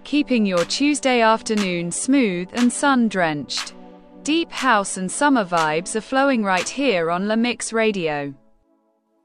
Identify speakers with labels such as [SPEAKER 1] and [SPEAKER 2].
[SPEAKER 1] keeping your Tuesday afternoon smooth and sun-drenched. Deep house and summer vibes are flowing right here on La Mix Radio.